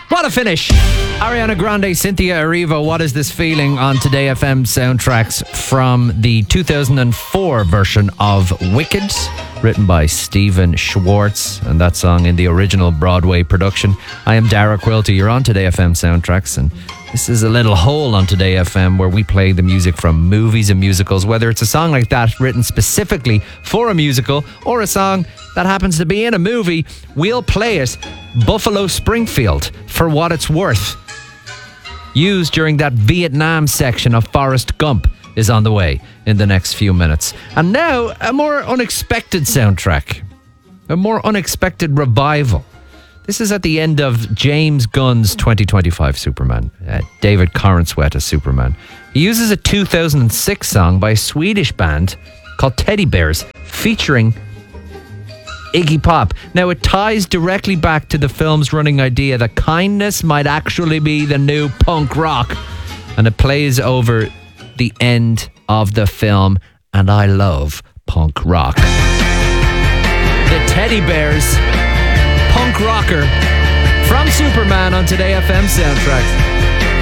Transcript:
What a finish. Ariana Grande, Cynthia Erivo, What Is This Feeling on Today FM soundtracks from the 2004 version of Wicked, written by Stephen Schwartz, and that song in the original Broadway production. I am Dara Quilty. You're on Today FM soundtracks, and this is a little hole on Today FM where we play the music from movies and musicals, whether it's a song like that written specifically for a musical or a song that happens to be in a movie. We'll play it. Buffalo Springfield, For What It's Worth, used during that Vietnam section of Forrest Gump, is on the way in the next few minutes. And now, a more unexpected soundtrack, a more unexpected revival. This is at the end of James Gunn's 2025 Superman, David Corenswet as Superman. He uses a 2006 song by a Swedish band called Teddy Bears, featuring Iggy Pop. Now, it ties directly back to the film's running idea that kindness might actually be the new punk rock. And it plays over the end of the film, and I love punk rock. The Teddy Bears, punk rocker from Superman on Today FM soundtracks.